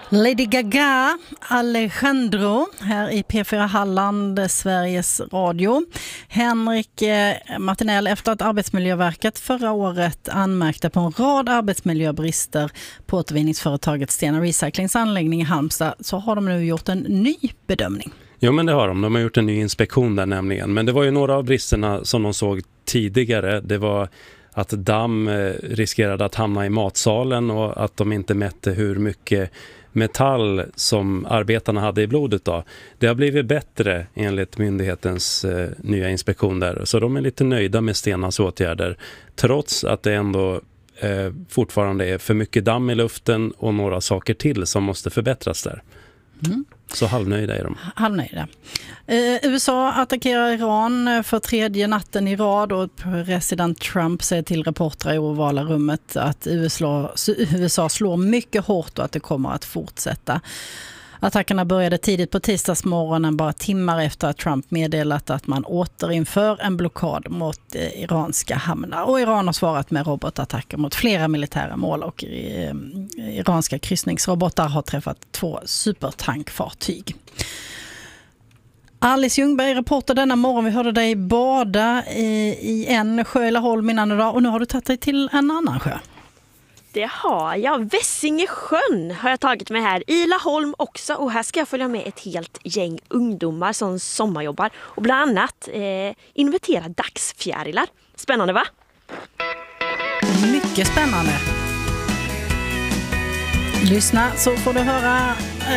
Lady Gaga, Alejandro här i P4 Halland, Sveriges Radio. Henrik Martinell, efter att Arbetsmiljöverket förra året anmärkte på en rad arbetsmiljöbrister på återvinningsföretaget Stena Recyclings anläggning i Halmstad, så har de nu gjort en ny bedömning. Jo, men det har de. De har gjort en ny inspektion där nämligen. Men det var ju några av bristerna som de såg tidigare. Det var att damm riskerade att hamna i matsalen och att de inte mätte hur mycket metall som arbetarna hade i blodet då. Det har blivit bättre enligt myndighetens nya inspektion där. Så de är lite nöjda med Stenas åtgärder. Trots att det ändå fortfarande är för mycket damm i luften och några saker till som måste förbättras där. Mm. Så halvnöjda är de. Halvnöjda. USA attackerar Iran för tredje natten i rad och president Trump säger till reportrar i ovala rummet att USA slår mycket hårt och att det kommer att fortsätta. Attackerna började tidigt på tisdagsmorgonen, bara timmar efter att Trump meddelat att man återinför en blockad mot iranska hamnar. Och Iran har svarat med robotattacker mot flera militära mål och iranska kryssningsrobotar har träffat 2 supertankfartyg. Alice Ljungberg, reporter denna morgon. Vi hörde dig bada i en sjö, Laholm innan idag, och nu har du tagit dig till en annan sjö. Det har jag. Vessingesjön har jag tagit mig här i Laholm också. Och här ska jag följa med ett helt gäng ungdomar som sommarjobbar. Och bland annat inventera dagsfjärilar. Spännande, va? Mycket spännande. Lyssna så får du höra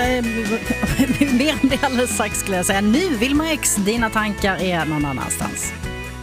mer om det alldeles strax, skulle jag säga. Nu Vilma X, dina tankar är någon annanstans.